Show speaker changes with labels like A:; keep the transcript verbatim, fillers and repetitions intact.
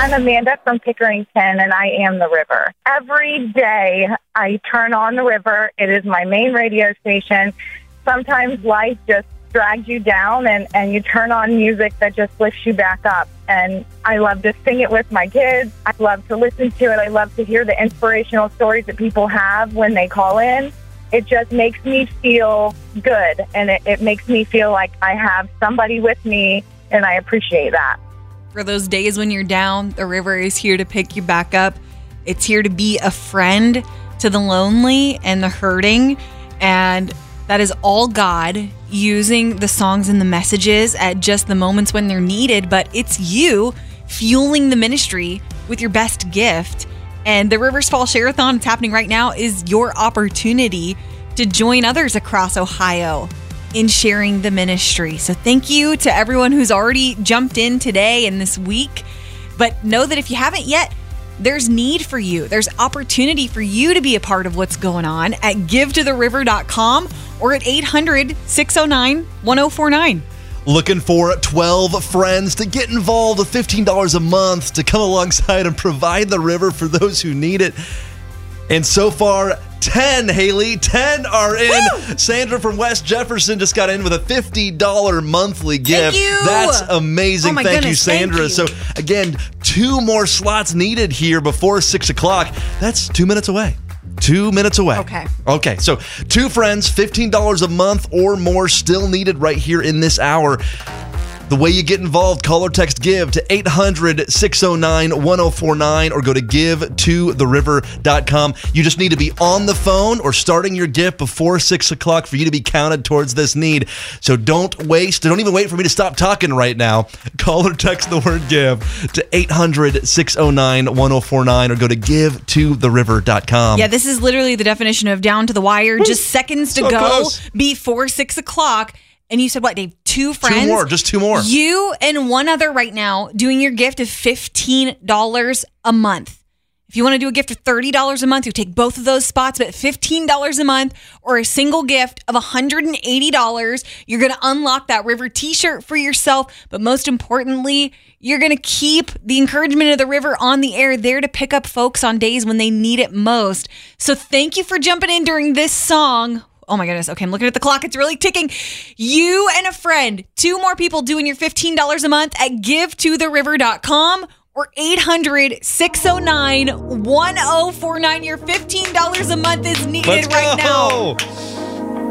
A: I'm Amanda from Pickerington, and I am the river. Every day I turn on the river. It is my main radio station. Sometimes life just drags you down, and, and you turn on music that just lifts you back up. And I love to sing it with my kids. I love to listen to it. I love to hear the inspirational stories that people have when they call in. It just makes me feel good, and it, it makes me feel like I have somebody with me, and I appreciate that.
B: For those days when you're down, the river is here to pick you back up. It's here to be a friend to the lonely and the hurting. And that is all God using the songs and the messages at just the moments when they're needed. But it's you fueling the ministry with your best gift. And the Rivers Fall Share-a-thon, it's happening right now, is your opportunity to join others across Ohio in sharing the ministry. So thank you to everyone who's already jumped in today and this week. But know that if you haven't yet, there's need for you. There's opportunity for you to be a part of what's going on at give to the river dot com or at eight hundred, six oh nine, one oh four nine.
C: Looking for twelve friends to get involved with fifteen dollars a month to come alongside and provide the river for those who need it. And so far, ten, Haley, ten are in.
B: Woo!
C: Sandra from West Jefferson just got in with a fifty dollars monthly gift.
B: Thank you.
C: That's amazing.
B: Oh my
C: thank
B: goodness,
C: you, Sandra.
B: thank you.
C: So again, two more slots needed here before six o'clock. That's two minutes away. Two minutes away.
B: Okay.
C: Okay, so two friends, fifteen dollars a month or more still needed right here in this hour. The way you get involved, call or text GIVE to eight hundred, six oh nine, one oh four nine or go to give to the river dot com. You just need to be on the phone or starting your gift before six o'clock for you to be counted towards this need. So don't waste, don't even wait for me to stop talking right now. Call or text the word GIVE to eight hundred, six oh nine, one oh four nine or go to give to the river dot com.
B: Yeah, this is literally the definition of down to the wire. Just seconds to
C: So
B: go
C: close.
B: before six o'clock. And you said what, Dave? Two friends?
C: Two more, just two more.
B: You and one other right now doing your gift of fifteen dollars a month. If you want to do a gift of thirty dollars a month, you take both of those spots, but fifteen dollars a month or a single gift of one hundred eighty dollars, you're going to unlock that River t-shirt for yourself. But most importantly, you're going to keep the encouragement of the river on the air, there to pick up folks on days when they need it most. So thank you for jumping in during this song. Oh my goodness. Okay, I'm looking at the clock. It's really ticking. You and a friend, two more people doing your fifteen dollars a month at give to the river dot com or eight hundred, six oh nine, one oh four nine. Your fifteen dollars a month is needed
C: Let's
B: right
C: go.
B: now.